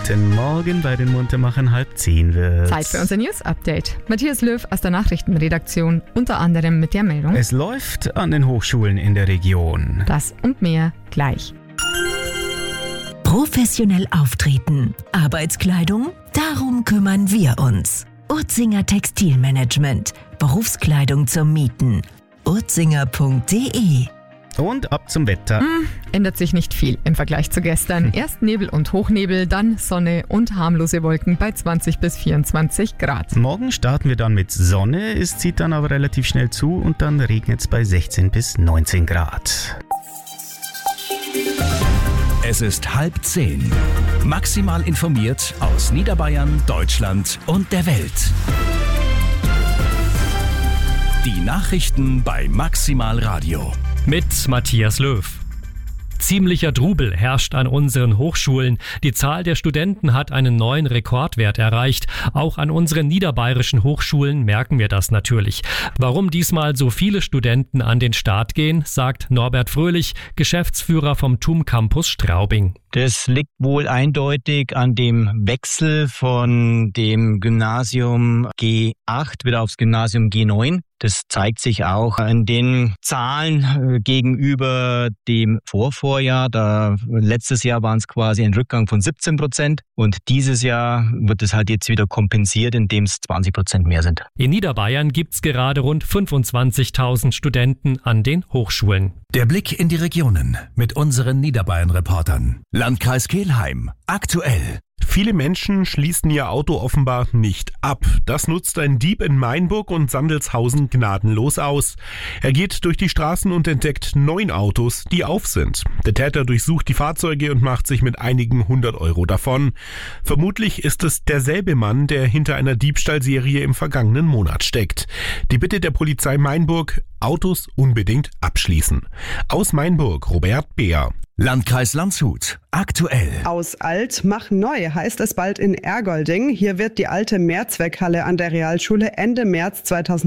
Guten Morgen bei den Muntermachern, 9:30 wird. Zeit für unser News-Update. Matthias Löw aus der Nachrichtenredaktion, unter anderem mit der Meldung. Es läuft an den Hochschulen in der Region. Das und mehr gleich. Professionell auftreten. Arbeitskleidung? Darum kümmern wir uns. Urzinger Textilmanagement. Berufskleidung zum Mieten. urzinger.de. Und ab zum Wetter. Ändert sich nicht viel im Vergleich zu gestern. Erst Nebel und Hochnebel, dann Sonne und harmlose Wolken bei 20 bis 24 Grad. Morgen starten wir dann mit Sonne, es zieht dann aber relativ schnell zu und dann regnet es bei 16 bis 19 Grad. Es ist 9:30. Maximal informiert aus Niederbayern, Deutschland und der Welt. Die Nachrichten bei Maximal Radio. Mit Matthias Löw. Ziemlicher Trubel herrscht an unseren Hochschulen. Die Zahl der Studenten hat einen neuen Rekordwert erreicht. Auch an unseren niederbayerischen Hochschulen merken wir das natürlich. Warum diesmal so viele Studenten an den Start gehen, sagt Norbert Fröhlich, Geschäftsführer vom TUM Campus Straubing. Das liegt wohl eindeutig an dem Wechsel von dem Gymnasium G8 wieder aufs Gymnasium G9. Das zeigt sich auch an den Zahlen gegenüber dem Vorvorjahr. Letztes Jahr waren es quasi ein Rückgang von 17% und dieses Jahr wird es halt jetzt wieder kompensiert, indem es 20% mehr sind. In Niederbayern gibt's gerade rund 25.000 Studenten an den Hochschulen. Der Blick in die Regionen mit unseren Niederbayern-Reportern. Landkreis Kelheim. Aktuell. Viele Menschen schließen ihr Auto offenbar nicht ab. Das nutzt ein Dieb in Mainburg und Sandelshausen gnadenlos aus. Er geht durch die Straßen und entdeckt 9 Autos, die auf sind. Der Täter durchsucht die Fahrzeuge und macht sich mit einigen 100 Euro davon. Vermutlich ist es derselbe Mann, der hinter einer Diebstahlserie im vergangenen Monat steckt. Die Bitte der Polizei Mainburg: Autos unbedingt abschließen. Aus Mainburg, Robert Beer. Landkreis Landshut. Aktuell. Aus alt mach neu heißt es bald in Ergolding. Hier wird die alte Mehrzweckhalle an der Realschule Ende März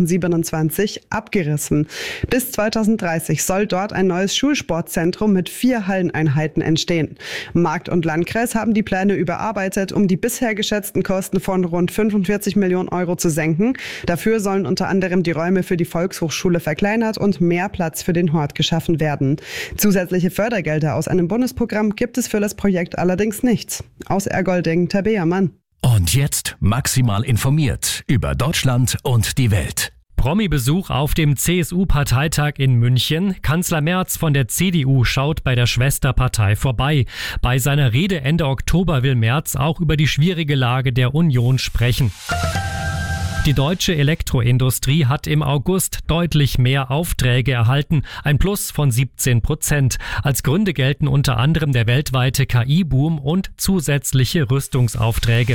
2027 abgerissen. Bis 2030 soll dort ein neues Schulsportzentrum mit 4 Halleneinheiten entstehen. Markt und Landkreis haben die Pläne überarbeitet, um die bisher geschätzten Kosten von rund 45 Millionen Euro zu senken. Dafür sollen unter anderem die Räume für die Volkshochschule verkleinert und mehr Platz für den Hort geschaffen werden. Zusätzliche Fördergelder aus einem Bundesprogramm gibt es für das Projekt allerdings nichts. Aus Ergolding, Tabea Mann. Und jetzt maximal informiert über Deutschland und die Welt. Promi-Besuch auf dem CSU-Parteitag in München. Kanzler Merz von der CDU schaut bei der Schwesterpartei vorbei. Bei seiner Rede Ende Oktober will Merz auch über die schwierige Lage der Union sprechen. Die deutsche Elektroindustrie hat im August deutlich mehr Aufträge erhalten, ein Plus von 17%. Als Gründe gelten unter anderem der weltweite KI-Boom und zusätzliche Rüstungsaufträge.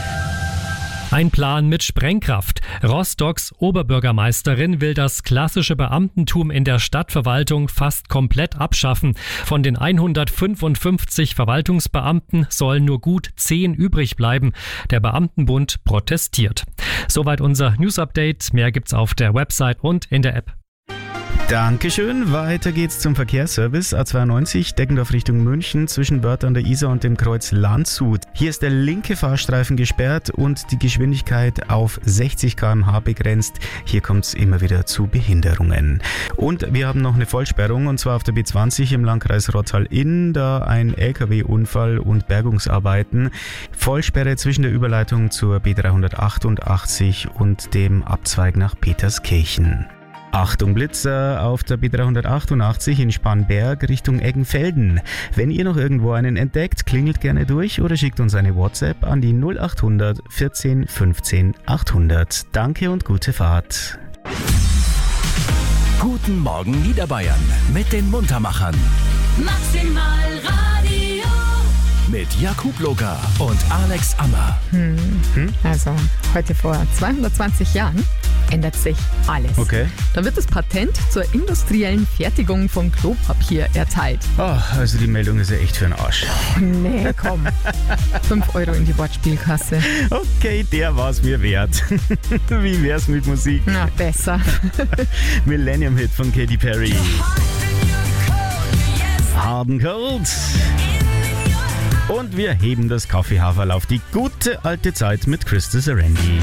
Ein Plan mit Sprengkraft. Rostocks Oberbürgermeisterin will das klassische Beamtentum in der Stadtverwaltung fast komplett abschaffen. Von den 155 Verwaltungsbeamten sollen nur gut 10 übrig bleiben. Der Beamtenbund protestiert. Soweit unser News-Update. Mehr gibt's auf der Website und in der App. Dankeschön. Weiter geht's zum Verkehrsservice. A92 Deggendorf Richtung München zwischen Börth an der Isar und dem Kreuz Landshut. Hier ist der linke Fahrstreifen gesperrt und die Geschwindigkeit auf 60 km/h begrenzt. Hier kommt's immer wieder zu Behinderungen. Und wir haben noch eine Vollsperrung und zwar auf der B20 im Landkreis Rottal-Inn. Da ein LKW-Unfall und Bergungsarbeiten. Vollsperre zwischen der Überleitung zur B388 und dem Abzweig nach Peterskirchen. Achtung Blitzer auf der B388 in Spanberg Richtung Eggenfelden. Wenn ihr noch irgendwo einen entdeckt, klingelt gerne durch oder schickt uns eine WhatsApp an die 0800 14 15 800. Danke und gute Fahrt. Guten Morgen Niederbayern mit den Muntermachern. Maximal Radio. Mit Jakub Locker und Alex Ammer. Also, heute vor 220 Jahren ändert sich alles. Okay. Da wird das Patent zur industriellen Fertigung von Klopapier erteilt. Also die Meldung ist ja echt für den Arsch. Nee, komm. 5 Euro in die Wortspielkasse. Okay, der war's mir wert. Wie wär's mit Musik? Na, besser. Millennium-Hit von Katy Perry. Hard and Cold. Und wir heben das Kaffeehaferl auf die gute alte Zeit mit Krista Serendi.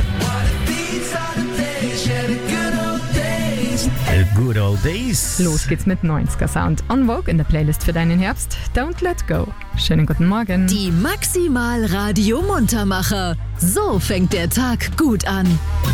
Good Old Days. Los geht's mit 90er Sound. En Vogue in der Playlist für deinen Herbst. Don't Let Go. Schönen guten Morgen. Die Maximal Radio Muntermacher. So fängt der Tag gut an.